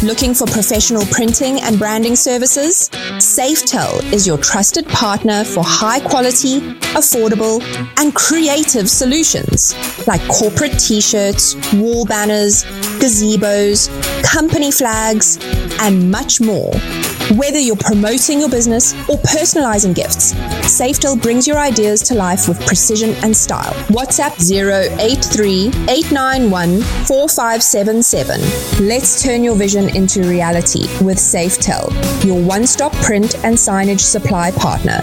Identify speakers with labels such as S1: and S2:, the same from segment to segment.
S1: Looking for professional printing and branding services? Safetel is your trusted partner for high quality, affordable, and creative solutions like corporate t-shirts, wall banners, gazebos, company flags, and much more. Whether you're promoting your business or personalizing gifts, Safetel brings your ideas to life with precision and style. WhatsApp 083-891-4577. Let's turn your vision into reality with Safetel, your one-stop print and signage supply partner.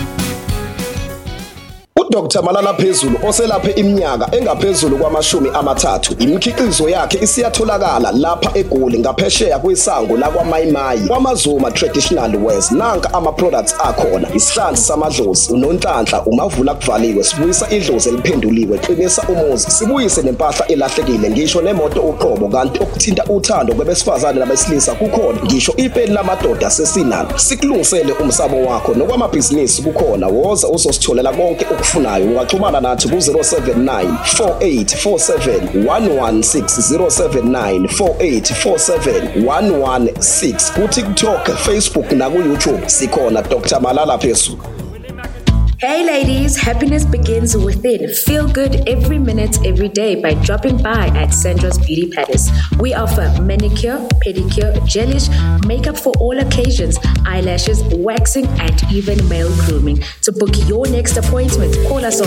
S2: Dr. Malala Phezulu oselaphe iminyaka engaphezulu kwama-30 imikhiqizo yakhe isiyatholakala lapha eGoli ngaphesheya kwesango lakwaMayimayi kwaMazuma Traditional Wears. Nanka ama-products akhona: isihlanzi samadlozi, unonhlanhla, umavula kuvaliwe, sibuyisa idlozi eliphenduliwe, qinisa umuzi, sibuyise nempahla elahlekile, ngisho nemoto uqobo. Kanti okuthinta uthando kwabesifazane nabesilisa kukhona, ngisho ipeni lamadoda sesinalo. Sikulungisele umsamo wakho nokwamabhizinisi kukhona. Woza uzositholela konke ukufuna. Ungaxhumana nathi ku-079 4847 116 079 4847 116 ku-TikTok, Facebook naku-YouTube sikhona Dr. Malala Phezulu.
S3: Hey ladies, happiness begins within. Feel good every minute, every day by dropping by at Sandra's Beauty Palace. We offer manicure, pedicure, gelish, makeup for all occasions, eyelashes, waxing, and even male grooming. To book your next appointment, call us on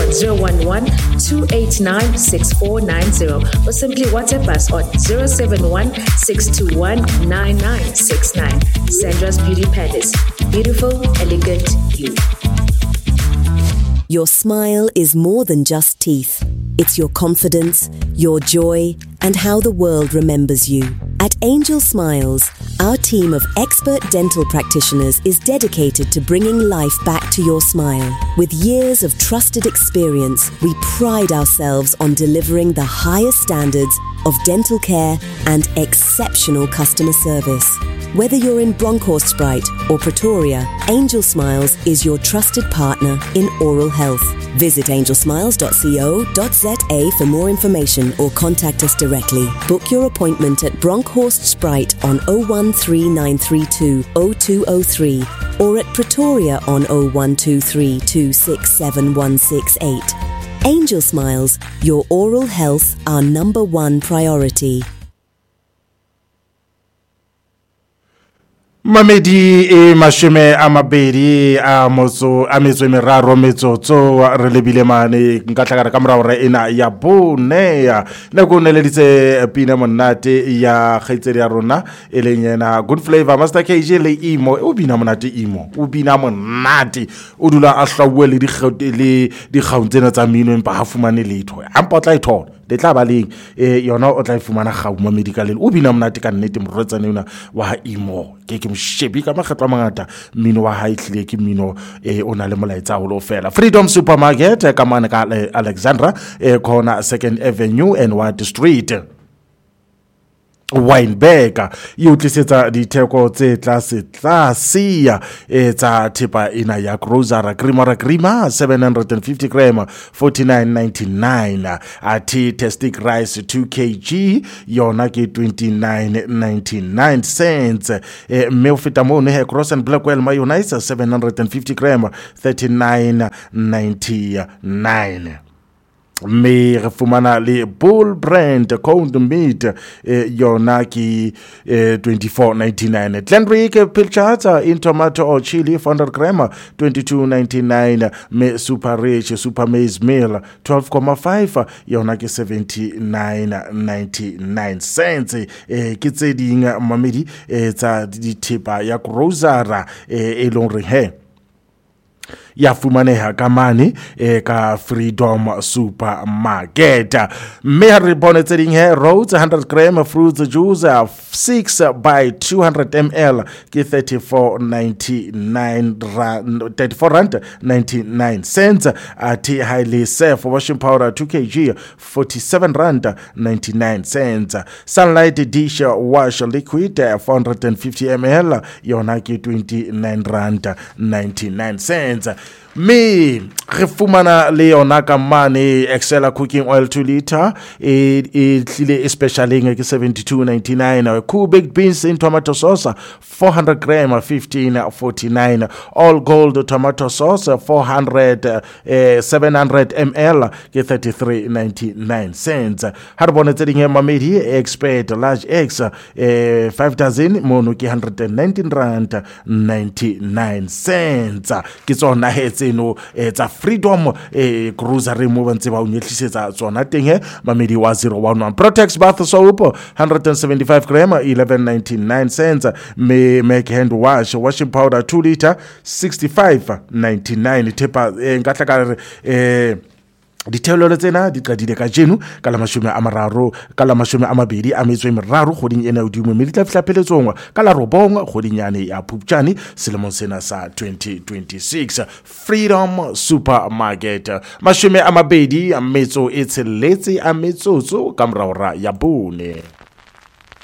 S3: 011-289-6490 or simply WhatsApp us on 071-621-9969. Sandra's Beauty Palace. Beautiful, elegant you.
S4: Your smile is more than just teeth. It's your confidence, your joy, and how the world remembers you. At Angel Smiles, our team of expert dental practitioners is dedicated to bringing life back to your smile. With years of trusted experience, we pride ourselves on delivering the highest standards of dental care and exceptional customer service. Whether you're in Bronkhorstspruit or Pretoria, Angel Smiles is your trusted partner in oral health. Visit angelsmiles.co.za for more information or contact us directly. Book your appointment at Bronkhorstspruit on 013932 0203 or at Pretoria on 0123 267 Angel Smiles, your oral health, our number one priority.
S5: Mamedi mashome amabedi motso a metso meraro metsotso re lebile mane nka tlhaka ka morao re ena ya bonea le go neleditse pina monate ya khaitsedi ya rona elenyena Good Flavor Master KJ le imo o bina monate imo o bina monate o dula a hlawwe le di khauntsena tsa mino empa ha fumane letho ampa tla ithola le tla ba leng yona o tla ifumana gauma medical o bina monate ka nnete moretsane una wa imo ke mshebi ka makgetlo mangata mino wa ha itlile ke mino o na le molaetsa ho lo fela Freedom Supermarket ka mana ka Alexandra corner 2nd Avenue and White Street Weinberg you tlisetsa ditheko tse tlase tsa thipa ina ya grocery grima 750 gram 49.99 ati testic rice 2 kg yona ke 29.99 cents mme o feta mo ne Cross and Blackwell mayonnaise 750 gram 39.99 me re fumana le Bull Brand Cold Meat yona ki 24.99 Glenrick Pilchata in tomato or chili 400 gram 22.99 me Super Rich Super Maize Meal 12.5 yona ki 79.99 cents ke tse ding mamedi tsa dithipa ya grocery e long re he ya fumaneha kamane ka Freedom Supermarket me re bonetse ding he Rhodes 100 gram fruit juice 6 by 200 ml ke 34.99 cents ati highly safe washing powder 2 kg 47.99 cents Sunlight dish wash liquid 450 ml yona ke 29.99 cents me re fumana le yona ka mane Excella cooking oil 2 liter e tlile especially ke 72.99 cool baked beans in tomato sauce 400 gram 15.49 all gold tomato sauce 700 ml ke 33.99 cents ha re bona tse ding mamedi expert large X 5 dozen mono ke 119 rand 99 cents ke tsona hetseno tsa Freedom grocery mo bantse ba unyetlisetsa tsona teng mamedi wa 011 Protex bath soap 175 gram 11.99 cents me make hand washing powder 2 liter 65.99 tepa ngatla ka dithelo tsena di qadile ka jeno ka la 30 ka la 23 kgoding ena udimo mme di tla fihla pheletsongwa ka la 9 kgoding yane ya Phupjane selemong sena sa 2026 Freedom Supermarket 20 a metso e tsheletse a metsotso ka morao ya bone.